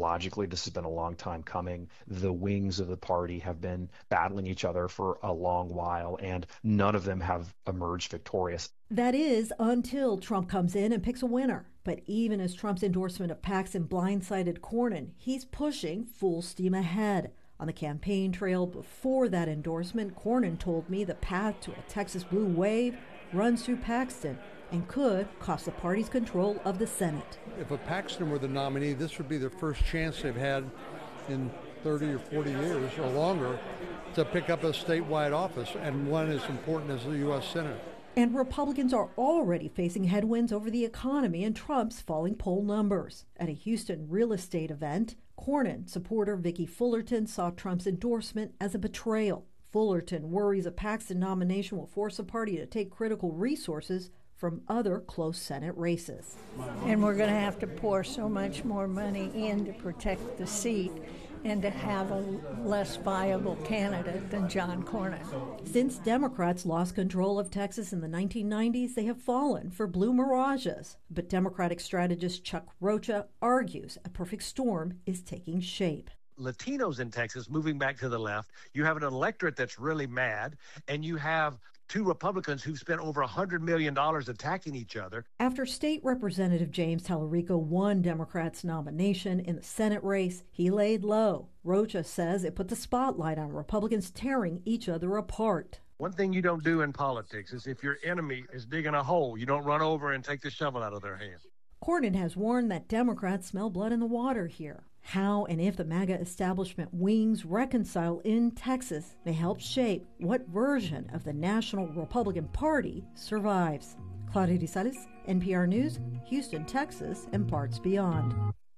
ideologically, this has been a long time coming. The wings of the party have been battling each other for a long while, and none of them have emerged victorious. That is, until Trump comes in and picks a winner. But even as Trump's endorsement of Paxton blindsided Cornyn, he's pushing full steam ahead. On the campaign trail before that endorsement, Cornyn told me the path to a Texas blue wave runs through Paxton and could cost the party's control of the Senate. If a Paxton were the nominee, this would be the first chance they've had in 30 or 40 years or longer to pick up a statewide office, and one as important as the U.S. Senate. And Republicans are already facing headwinds over the economy and Trump's falling poll numbers. At a Houston real estate event, Cornyn supporter Vicki Fullerton saw Trump's endorsement as a betrayal. Fullerton worries a Paxton nomination will force the party to take critical resources from other close Senate races. And we're going to have to pour so much more money in to protect the seat and to have a less viable candidate than John Cornyn. Since Democrats lost control of Texas in the 1990s, they have fallen for blue mirages. But Democratic strategist Chuck Rocha argues a perfect storm is taking shape. Latinos in Texas moving back to the left. You have an electorate that's really mad, and you have two Republicans who've spent over $100 million attacking each other. After State Representative James Tallarico won Democrats' nomination in the Senate race, he laid low. Rocha says it put the spotlight on Republicans tearing each other apart. One thing you don't do in politics is if your enemy is digging a hole, you don't run over and take the shovel out of their hand. Cornyn has warned that Democrats smell blood in the water here. How and if the MAGA establishment wings reconcile in Texas may help shape what version of the National Republican Party survives. Claudia Rizales, NPR News, Houston, Texas, and parts beyond.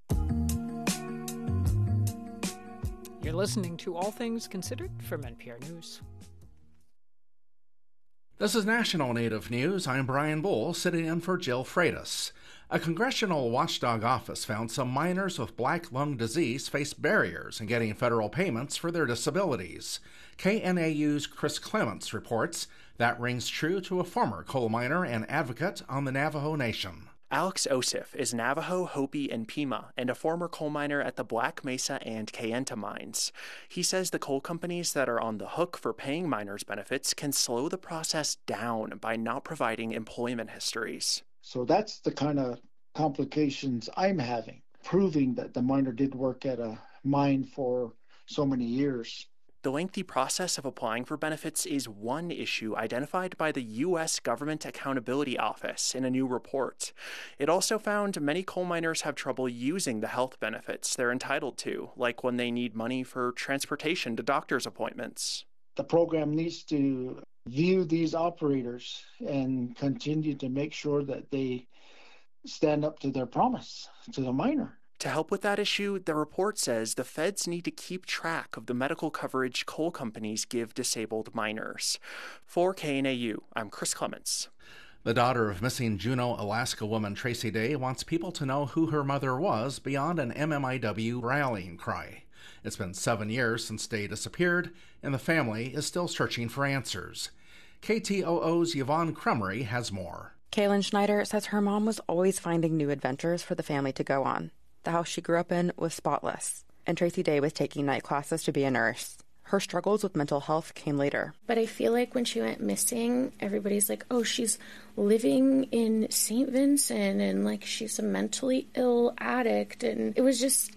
You're listening to All Things Considered from NPR News. This is National Native News. I'm Brian Bull, sitting in for Jill Freitas. A congressional watchdog office found some miners with black lung disease face barriers in getting federal payments for their disabilities. KNAU's Chris Clements reports that rings true to a former coal miner and advocate on the Navajo Nation. Alex Osif is Navajo, Hopi, and Pima, and a former coal miner at the Black Mesa and Kayenta mines. He says the coal companies that are on the hook for paying miners benefits can slow the process down by not providing employment histories. So that's the kind of complications I'm having, proving that the miner did work at a mine for so many years. The lengthy process of applying for benefits is one issue identified by the U.S. Government Accountability Office in a new report. It also found many coal miners have trouble using the health benefits they're entitled to, like when they need money for transportation to doctor's appointments. The program needs to view these operators and continue to make sure that they stand up to their promise to the miner. To help with that issue, the report says the feds need to keep track of the medical coverage coal companies give disabled miners. For KNAU, I'm Chris Clements. The daughter of missing Juneau, Alaska woman Tracy Day wants people to know who her mother was beyond an MMIW rallying cry. It's been 7 years since Day disappeared, and the family is still searching for answers. KTOO's Yvonne Crumry has more. Kaylin Schneider says her mom was always finding new adventures for the family to go on. The house she grew up in was spotless, and Tracy Day was taking night classes to be a nurse. Her struggles with mental health came later. But I feel like when she went missing, everybody's like, oh, she's living in St. Vincent, and like she's a mentally ill addict. And it was just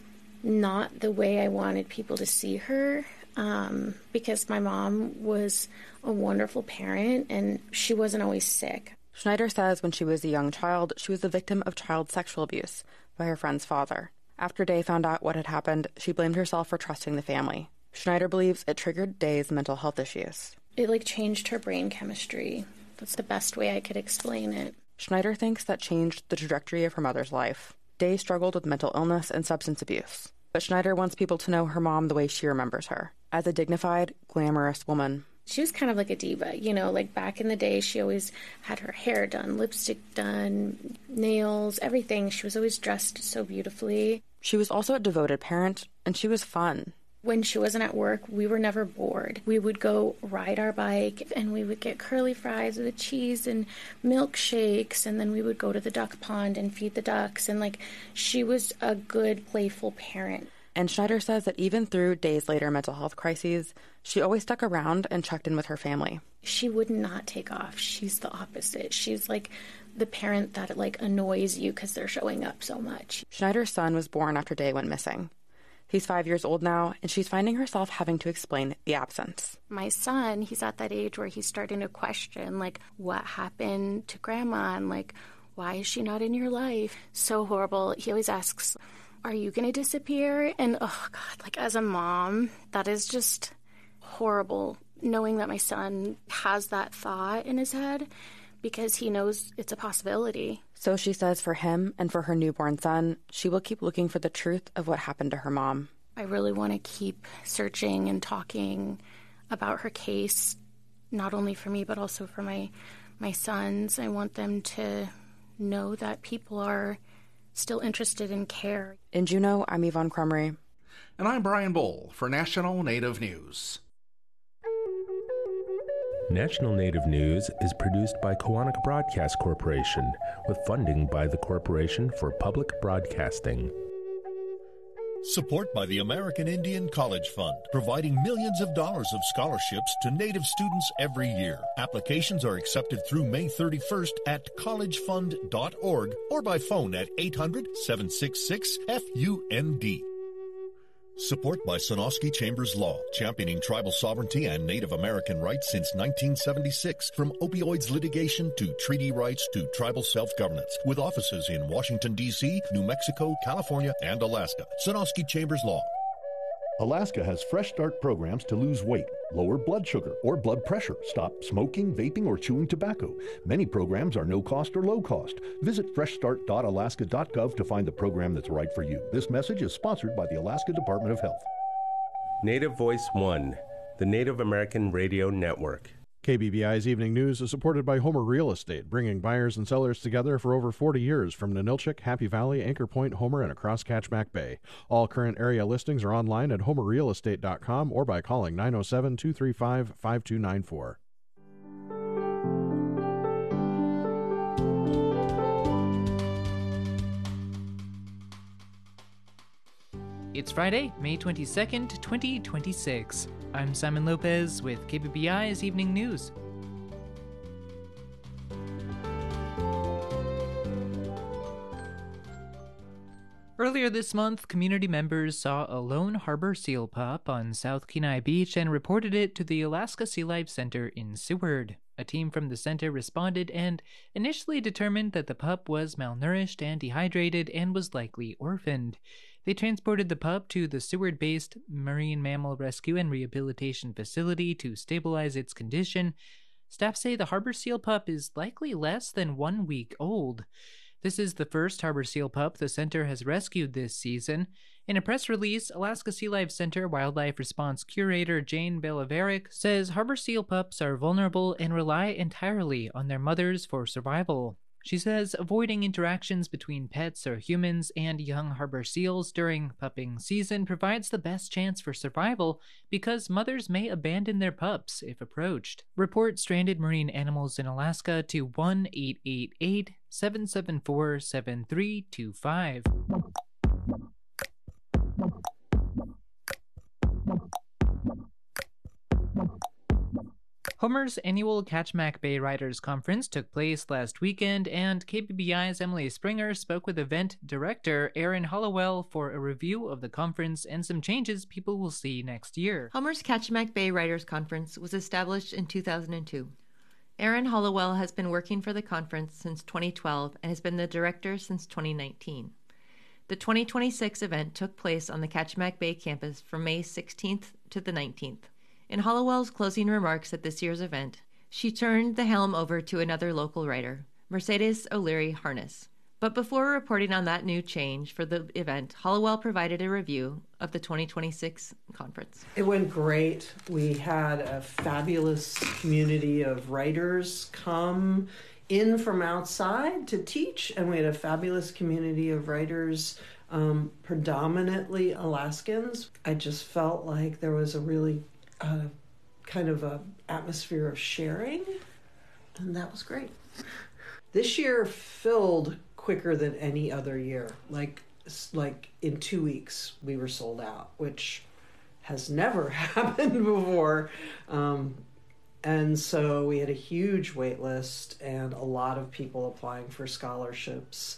not the way I wanted people to see her, because my mom was a wonderful parent and she wasn't always sick. Schneider says when she was a young child, she was the victim of child sexual abuse by her friend's father. After Day found out what had happened, she blamed herself for trusting the family. Schneider believes it triggered Day's mental health issues. It changed her brain chemistry. That's the best way I could explain it. Schneider thinks that changed the trajectory of her mother's life. Day struggled with mental illness and substance abuse. But Schneider wants people to know her mom the way she remembers her, as a dignified, glamorous woman. She was kind of like a diva, back in the day, she always had her hair done, lipstick done, nails, everything. She was always dressed so beautifully. She was also a devoted parent, and she was fun. When she wasn't at work, we were never bored. We would go ride our bike and we would get curly fries with cheese and milkshakes, and then we would go to the duck pond and feed the ducks. And she was a good, playful parent. And Schneider says that even through days later mental health crises, she always stuck around and checked in with her family. She would not take off. She's the opposite. She's the parent that annoys you because they're showing up so much. Schneider's son was born after Day went missing. He's 5 years old now, and she's finding herself having to explain the absence. My son, he's at that age where he's starting to question, what happened to Grandma, and, why is she not in your life? So horrible. He always asks, are you going to disappear? And, oh, God, as a mom, that is just horrible, knowing that my son has that thought in his head because he knows it's a possibility. So she says for him and for her newborn son, she will keep looking for the truth of what happened to her mom. I really want to keep searching and talking about her case, not only for me, but also for my sons. I want them to know that people are still interested in care. In Juneau, I'm Yvonne Crumry. And I'm Brian Bull for National Native News. National Native News is produced by Koahnic Broadcast Corporation with funding by the Corporation for Public Broadcasting. Support by the American Indian College Fund, providing millions of dollars of scholarships to Native students every year. Applications are accepted through May 31st at collegefund.org or by phone at 800-766-FUND. Support by Sonosky Chambers Law, championing tribal sovereignty and Native American rights since 1976. From opioids litigation to treaty rights to tribal self-governance. With offices in Washington, D.C., New Mexico, California, and Alaska. Sonosky Chambers Law. Alaska has Fresh Start programs to lose weight, lower blood sugar or blood pressure, stop smoking, vaping, or chewing tobacco. Many programs are no cost or low cost. Visit freshstart.alaska.gov to find the program that's right for you. This message is sponsored by the Alaska Department of Health. Native Voice One, the Native American Radio Network. KBBI's Evening News is supported by Homer Real Estate, bringing buyers and sellers together for over 40 years from Ninilchik, Happy Valley, Anchor Point, Homer, and across Kachemak Bay. All current area listings are online at homerrealestate.com or by calling 907-235-5294. It's Friday, May 22nd, 2026. I'm Simon Lopez with KBBI's Evening News. Earlier this month, community members saw a lone harbor seal pup on South Kenai Beach and reported it to the Alaska Sea Life Center in Seward. A team from the center responded and initially determined that the pup was malnourished and dehydrated and was likely orphaned. They transported the pup to the Seward-based Marine Mammal Rescue and Rehabilitation Facility to stabilize its condition. Staff say the harbor seal pup is likely less than 1 week old. This is the first harbor seal pup the center has rescued this season. In a press release, Alaska Sea Life Center Wildlife Response Curator Jane Belaveric says harbor seal pups are vulnerable and rely entirely on their mothers for survival. She says avoiding interactions between pets or humans and young harbor seals during pupping season provides the best chance for survival because mothers may abandon their pups if approached. Report stranded marine animals in Alaska to 1-888-774-7325. Homer's annual Kachemak Bay Riders Conference took place last weekend, and KBBI's Emily Springer spoke with event director Aaron Hollowell for a review of the conference and some changes people will see next year. Homer's Kachemak Bay Riders Conference was established in 2002. Aaron Hollowell has been working for the conference since 2012 and has been the director since 2019. The 2026 event took place on the Kachemak Bay campus from May 16th to the 19th. In Hollowell's closing remarks at this year's event, she turned the helm over to another local writer, Mercedes O'Leary Harness. But before reporting on that new change for the event, Hollowell provided a review of the 2026 conference. It went great. We had a fabulous community of writers come in from outside to teach, and we had a fabulous community of writers predominantly Alaskans. I just felt like there was a really kind of a atmosphere of sharing, and that was great. This year filled quicker than any other year. Like in 2 weeks we were sold out, which has never happened before. And so we had a huge wait list and a lot of people applying for scholarships.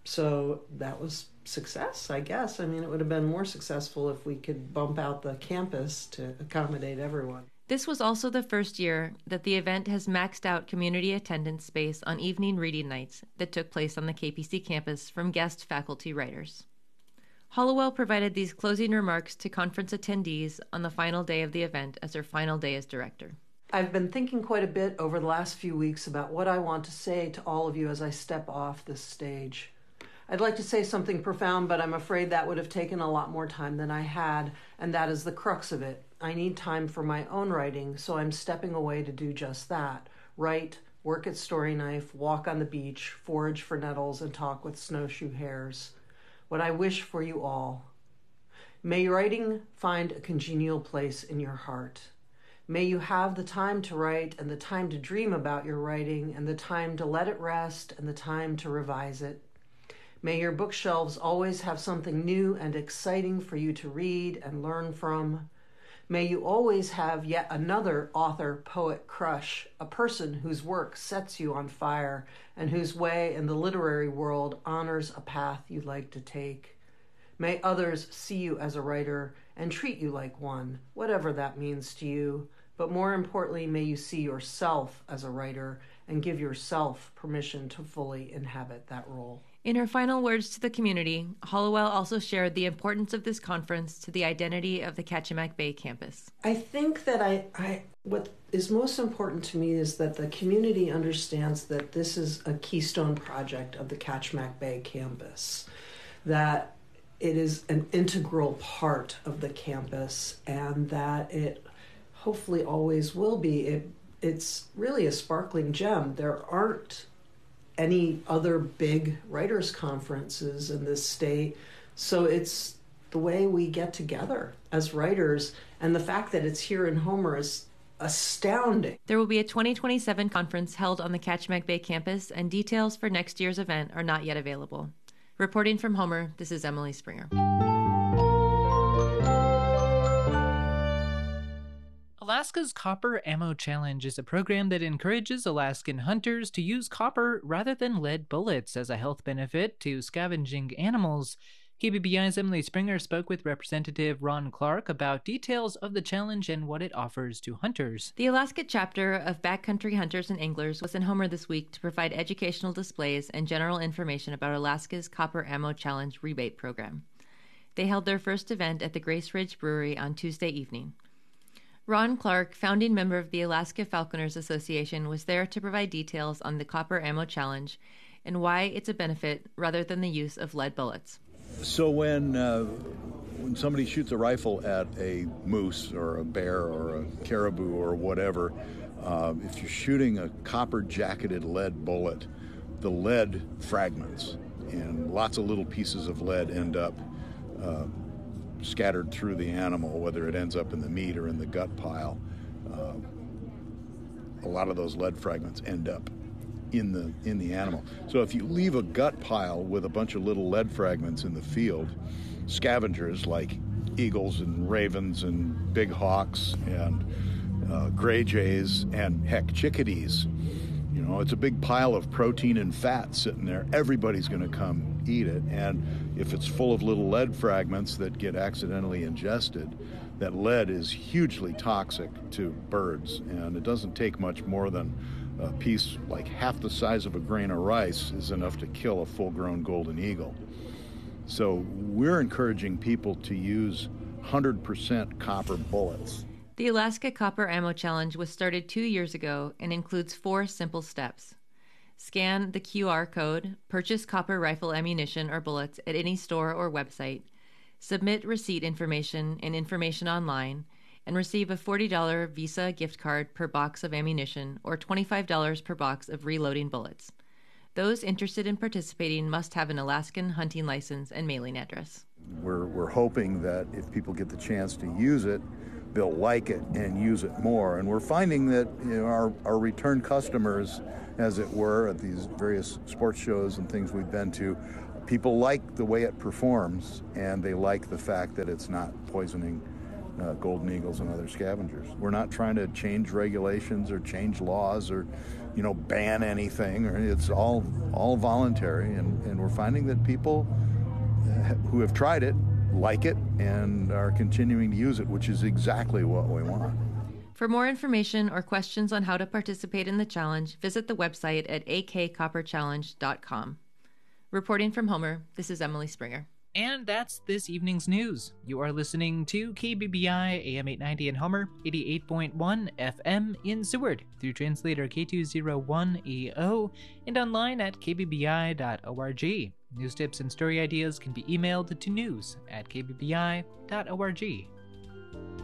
So that was success, I guess. I mean, it would have been more successful if we could bump out the campus to accommodate everyone. This was also the first year that the event has maxed out community attendance space on evening reading nights that took place on the KPC campus from guest faculty writers. Hollowell provided these closing remarks to conference attendees on the final day of the event as her final day as director. I've been thinking quite a bit over the last few weeks about what I want to say to all of you as I step off this stage. I'd like to say something profound, but I'm afraid that would have taken a lot more time than I had, and that is the crux of it. I need time for my own writing, so I'm stepping away to do just that. Write, work at Story Knife, walk on the beach, forage for nettles, and talk with snowshoe hares. What I wish for you all. May writing find a congenial place in your heart. May you have the time to write and the time to dream about your writing and the time to let it rest and the time to revise it. May your bookshelves always have something new and exciting for you to read and learn from. May you always have yet another author, poet crush, a person whose work sets you on fire and whose way in the literary world honors a path you'd like to take. May others see you as a writer and treat you like one, whatever that means to you. But more importantly, may you see yourself as a writer and give yourself permission to fully inhabit that role. In her final words to the community, Hollowell also shared the importance of this conference to the identity of the Kachemak Bay campus. I think that what is most important to me is that the community understands that this is a keystone project of the Kachemak Bay campus, that it is an integral part of the campus, and that it hopefully always will be. It's really a sparkling gem. There aren't any other big writers' conferences in this state, so it's the way we get together as writers, and the fact that it's here in Homer is astounding. There will be a 2027 conference held on the Kachemak Bay campus, and details for next year's event are not yet available. Reporting from Homer, this is Emily Springer. Alaska's Copper Ammo Challenge is a program that encourages Alaskan hunters to use copper rather than lead bullets as a health benefit to scavenging animals. KBBI's Emily Springer spoke with Representative Ron Clark about details of the challenge and what it offers to hunters. The Alaska chapter of Backcountry Hunters and Anglers was in Homer this week to provide educational displays and general information about Alaska's Copper Ammo Challenge rebate program. They held their first event at the Grace Ridge Brewery on Tuesday evening. Ron Clark, founding member of the Alaska Falconers Association, was there to provide details on the Copper Ammo Challenge and why it's a benefit rather than the use of lead bullets. So when somebody shoots a rifle at a moose or a bear or a caribou or whatever, if you're shooting a copper-jacketed lead bullet, the lead fragments, and lots of little pieces of lead end up scattered through the animal, whether it ends up in the meat or in the gut pile. A lot of those lead fragments end up in the animal. So if you leave a gut pile with a bunch of little lead fragments in the field, scavengers like eagles and ravens and big hawks and gray jays and heck, chickadees, it's a big pile of protein and fat sitting there. Everybody's going to come eat it. And if it's full of little lead fragments that get accidentally ingested, that lead is hugely toxic to birds. And it doesn't take much more than a piece like half the size of a grain of rice is enough to kill a full-grown golden eagle. So we're encouraging people to use 100% copper bullets. The Alaska Copper Ammo Challenge was started 2 years ago and includes 4 simple steps. Scan the QR code, purchase copper rifle ammunition or bullets at any store or website, submit receipt information and information online, and receive a $40 Visa gift card per box of ammunition or $25 per box of reloading bullets. Those interested in participating must have an Alaskan hunting license and mailing address. We're hoping that if people get the chance to use it, they'll like it and use it more. And we're finding that our return customers, as it were, at these various sports shows and things we've been to, people like the way it performs, and they like the fact that it's not poisoning golden eagles and other scavengers. We're not trying to change regulations or change laws or, ban anything. It's all voluntary, and we're finding that people who have tried it like it and are continuing to use it, which is exactly what we want. For more information or questions on how to participate in the challenge, visit the website at akcopperchallenge.com. Reporting from Homer, this is Emily Springer. And that's this evening's news. You are listening to KBBI AM 890 in Homer, 88.1 FM in Seward, through translator K201EO, and online at kbbi.org. News tips and story ideas can be emailed to news@kbbi.org.